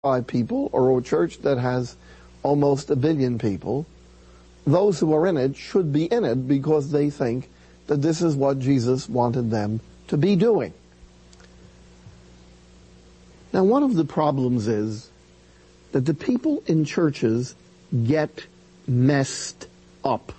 5 people, or a church that has almost 1 billion people, those who are in it should be in it because they think that this is what Jesus wanted them to be doing. Now, one of the problems is that the people in churches get messed up.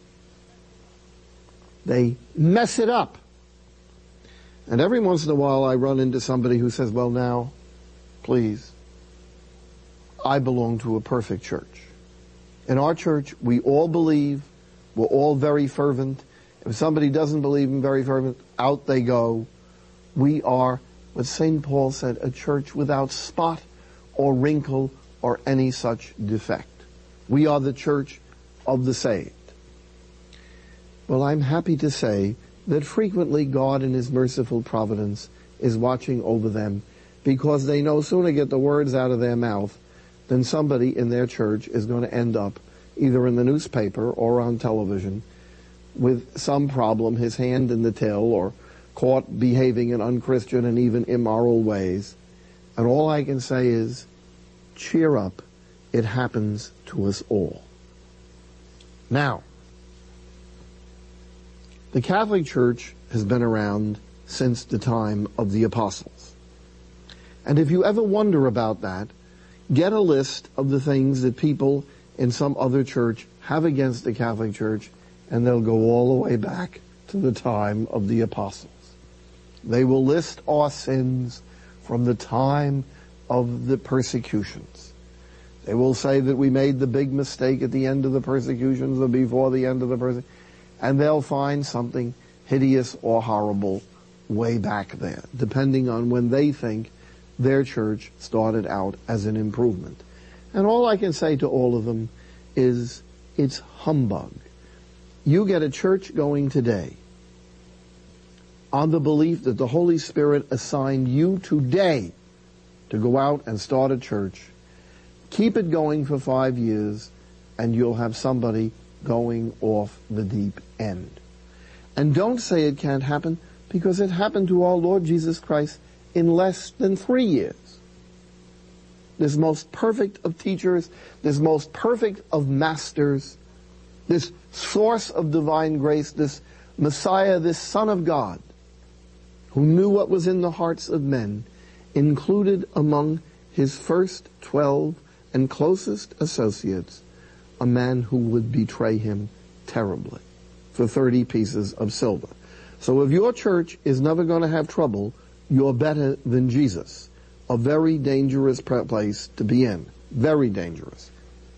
They mess it up. And every once in a while I run into somebody who says, well, now, please, I belong to a perfect church. In our church, we all believe, we're all very fervent. If somebody doesn't believe and very fervent, out they go. We are, what St. Paul said, a church without spot or wrinkle or any such defect. We are the church of the saved. Well, I'm happy to say that frequently God in His merciful providence is watching over them, because they no sooner get the words out of their mouth than somebody in their church is going to end up either in the newspaper or on television with some problem, his hand in the till, or caught behaving in unchristian and even immoral ways. And all I can say is, cheer up. It happens to us all. Now, the Catholic Church has been around since the time of the apostles. And if you ever wonder about that, get a list of the things that people in some other church have against the Catholic Church, and they'll go all the way back to the time of the apostles. They will list our sins from the time of the persecutions. They will say that we made the big mistake at the end of the persecutions or before the end of the persecutions, and they'll find something hideous or horrible way back there, depending on when they think their church started out as an improvement. And all I can say to all of them is, it's humbug. You get a church going today on the belief that the Holy Spirit assigned you today to go out and start a church. Keep it going for 5 years, and you'll have somebody going off the deep end. And don't say it can't happen, because it happened to our Lord Jesus Christ in less than 3 years. This most perfect of teachers, this most perfect of masters, this source of divine grace, this Messiah, this Son of God, who knew what was in the hearts of men, included among his first 12 and closest associates a man who would betray him terribly for 30 pieces of silver. So if your church is never going to have trouble, you're better than Jesus. A very dangerous place to be in. Very dangerous.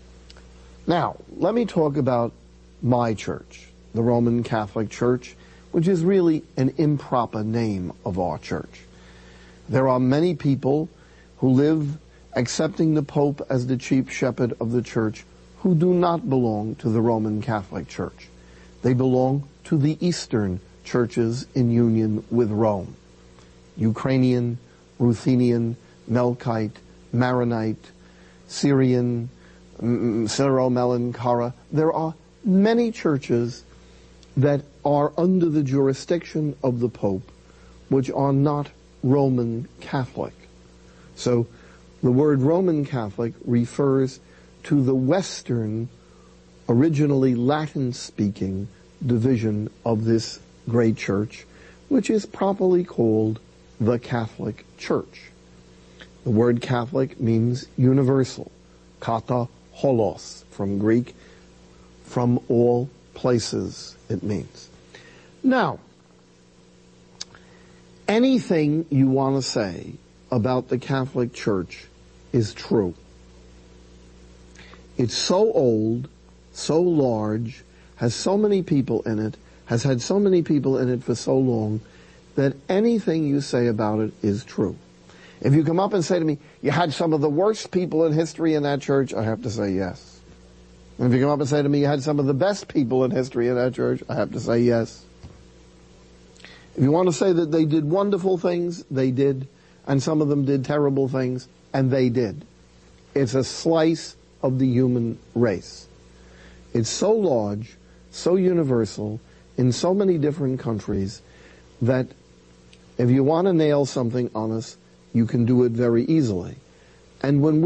Now, let me talk about my church, the Roman Catholic Church, which is really an improper name of our church. There are many people who live accepting the Pope as the chief shepherd of the church who do not belong to the Roman Catholic Church. They belong to the Eastern churches in union with Rome. Ukrainian, Ruthenian, Melkite, Maronite, Syrian, Syro-Malankara. There are many churches that are under the jurisdiction of the Pope, which are not Roman Catholic. So the word Roman Catholic refers to the Western, originally Latin-speaking division of this great church, which is properly called the Catholic Church. The word Catholic means universal, kata holos, from Greek, from all places it means. Now, anything you want to say about the Catholic Church is true. It's so old, so large, has so many people in it, has had so many people in it for so long, that anything you say about it is true. If you come up and say to me, you had some of the worst people in history in that church, I have to say yes. And if you come up and say to me, you had some of the best people in history in that church, I have to say yes. If you want to say that they did wonderful things, they did, and some of them did terrible things, and they did. It's a slice of the human race. It's so large, so universal, in so many different countries, that if you want to nail something on us, you can do it very easily. And when